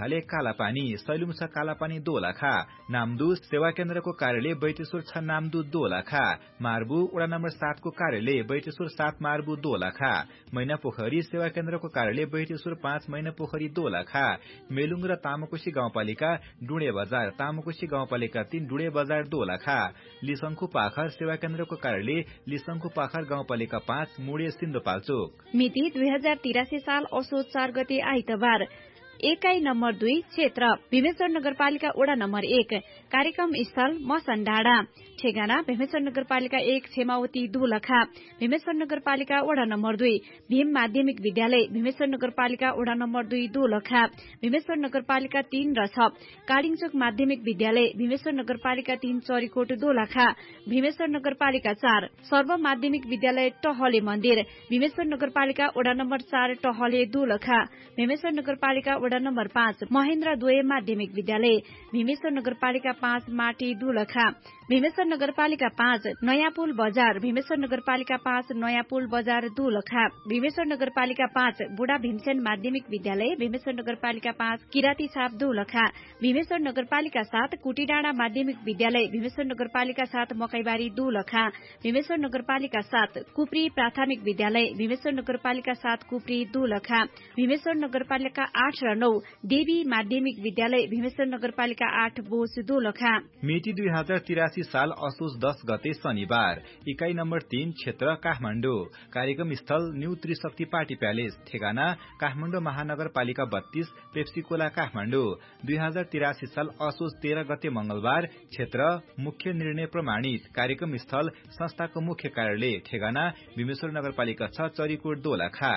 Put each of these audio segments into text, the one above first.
गोर्खाले कालापानी सैलुङ छ कालापानी दोलखा नामदु सेवा केन्द्रको कार्यालय बैतेश्वर छ नामदु दोलखा मार्बु वडा नम्बर 7 को कार्यालय बैतेश्वर 7 मार्बु दोलखा मैनापोखरी सेवा केन्द्रको कार्यालय बैतेश्वर 5 मैनापोखरी दोलखा मेलुङ र तामाकोशी गाउँपालिका डुडे बजार तामाकोशी गाउँपालिका 3 डुडे बजार दोलखा लिसंखु पाखर सेवा केन्द्रको कार्यालय लिसंखु पाखर गाउँपालिका 5 मुडे सिन्धुपाल्चोक। मिति 2083 साल असोज 4 गते आइतबार एकाइ नम्बर 2 क्षेत्र भीमेश्वर नगरपालिका वडा नम्बर 1 कार्यक्रम स्थल मसन डाँडा ठेगाना भीमेश्वर नगरपालिका 1 क्षेमावती दोलखा भीमेश्वर नगरपालिका वडा नम्बर 2 भीम माध्यमिक विद्यालय भीमेश्वर नगरपालिका वडा नम्बर 2 दोलखा भीमेश्वर नगरपालिका 3 र 6 कालिङचोक माध्यमिक विद्यालय भीमेश्वर नगरपालिका 3 चरीकोट दोलखा भीमेश्वर नगरपालिका 4 सर्व माध्यमिक विद्यालय टहले मन्दिर भीमेश्वर नगरपालिका वडा नम्बर 4 टहले दोलखा भीमेश्वर नगरपालिका वडा नम्बर 5 महेन्द्र द्वय माध्यमिक विद्यालय भीमेश्वर नगरपालिका 5 माटी दोलखा भीमेश्वर नगरपालिका 5 नयाँ पुल बजार भीमेश्वर नगरपालिका 5 नयाँ पुल बजार दोलखा भीमेश्वर नगरपालिका 5 बुढा भीमसेन माध्यमिक विद्यालय भीमेश्वर नगरपालिका 5 किराती छाप दोलखा भीमेश्वर नगरपालिका 7 कुटीडाँडा माध्यमिक विद्यालय भीमेश्वर नगरपालिका 7 मकैबारी दोलखा भीमेश्वर नगरपालिका 7 कुप्री प्राथमिक विद्यालय भीमेश्वर नगरपालिका 7 कुप्री दोलखा भीमेश्वर नगरपालिका 8 र 9 देवी माध्यमिक विद्यालय भीमेश्वर नगरपालिका 8 बोस दोलखा। मिति 2083 साल असोज 10 गते शनिबार इकाइ नम्बर 3 क्षेत्र काठमाडौँ कार्यक्रम स्थल न्यू त्रिशक्ति पार्टी प्यालेस ठेगाना काठमाडौँ महानगरपालिका 32 पेप्सीकोला काठमाडौँ 2083 साल असोज 13 गते मंगलबार क्षेत्र मुख्य निर्णय प्रमाणित कार्यक्रम स्थल संस्थाको मुख्य कार्यालय ठेगाना भीमेश्वर नगरपालिका 6 चरीकोट दोलखा।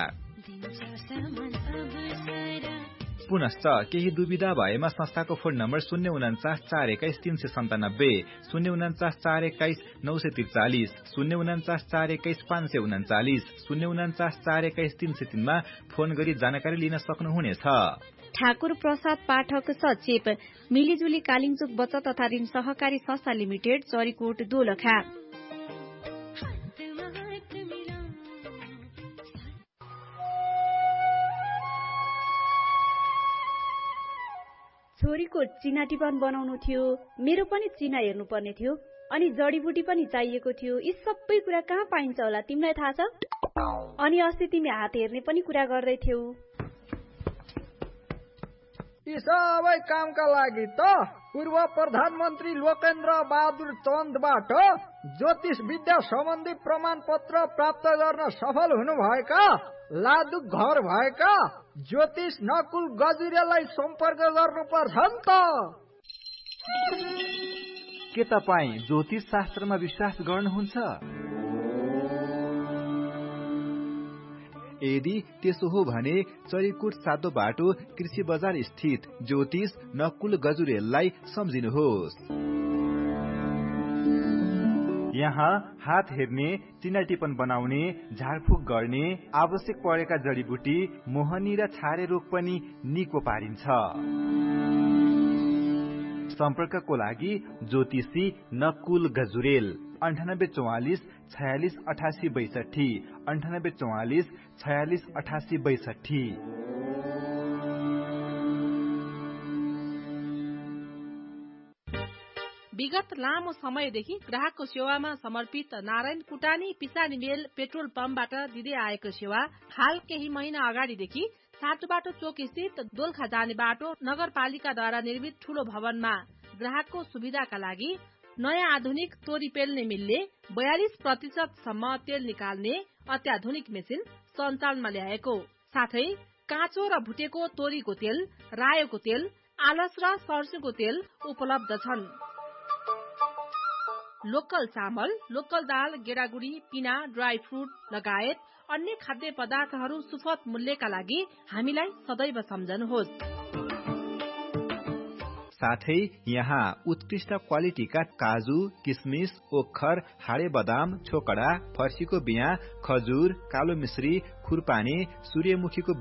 पुनश्च केही दुविधा भएमा संस्थाको फोन नम्बर 049 421 397 049 421 943 049 421 539 049 421 303 मा फोन गरी जानकारी लिन सक्नुहुनेछ। ठाकुर प्रसाद पाठक सचिव मिलिजुली कालिङचोक बचत तथा ऋण सहकारी संस्था लिमिटेड चरीकोट दोलखा। छोरीको चिना टिपन बनाउनु थियो मेरो पनि चिना हेर्नु पर्ने थियो अनि जडीबुटी पनि चाहिएको थियो यी सबै कुरा कहाँ पाइन्छ होला तिमीलाई थाहा छ? अनि अस्ति तिमी हात हेर्ने पनि कुरा गर्दै थियौ। यी सबै कामका लागि त पूर्व प्रधानमन्त्री लोकेन्द्र बहादुर चन्दबाट ज्योतिष विद्या सम्बन्धी प्रमाण पत्र प्राप्त गर्न सफल हुनुभएका लादु घर भएका ज्योतिष नकुल गजुरेलाई सम्पर्क गर्नुपर्छ नि त। के तपाईँ ज्योतिष शास्त्रमा विश्वास गर्नुहुन्छ? यदि त्यसो हो भने चरीकोट सातो बाटो कृषि बजार स्थित ज्योतिष नकुल गजुरेललाई सम्झिनुहोस्। यहाँ हात हेर्ने चिना टिपन बनाउने झाडफुक गर्ने आवश्यक परेका जडीबुटी मोहनी र छारे रोग पनि निको पारिन्छ। सम्पर्कको लागि ज्योतिषी नकुल गजुरेल 9844 46 88 62 9844 46 88 62। विगत लामो समयदेखि ग्राहकको सेवामा समर्पित नारायण कुटानी पिसानी मेल पेट्रोल पम्पबाट दिँदै आएको सेवा हाल केही महिना अगाडिदेखि सातोबाटो चोक स्थित दोलखा जाने बाटो नगरपालिकाद्वारा निर्मित ठूलो भवनमा ग्राहकको सुविधाका लागि नयाँ आधुनिक तोरी पेल्ने मिलले 42% सम्म तेल निकाल्ने अत्याधुनिक मेसिन सञ्चालनमा ल्याएको साथै काँचो र भुटेको तोरीको तेल, रायोको तेल, आलस र सर्सोको तेल उपलब्ध छन्। लोकल चामल, लोकल दाल, गेडागुडी, पिना, ड्राई फ्रुट लगायत अन्य खाद्य पदार्थहरू सुपथ मूल्यका लागि हामीलाई सदैव सम्झनुहोस्। साथै यहाँ उत्कृष्ट क्वालिटीका काजु, किसमिस, ओखर, हाडे बदाम, छोकडा, फर्सीको बिया, खजुर, कालो मिश्री, खुरपानी, सूर्यमुखीको